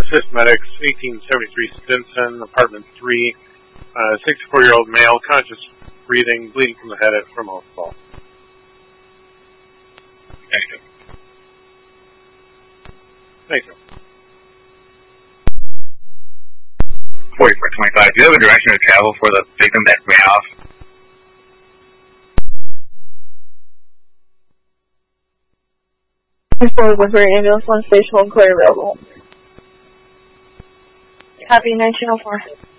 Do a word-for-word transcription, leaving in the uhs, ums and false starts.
assist medics, eighteen seventy-three Stinson, apartment three, uh, sixty-four-year-old male, conscious breathing, bleeding from the head from a fall. Thank you. Thank you. forty-four twenty-five, do you have a direction of travel for the victim that ran off? Forward with very ambulance, one station, one clear available. Copy, nineteen oh four.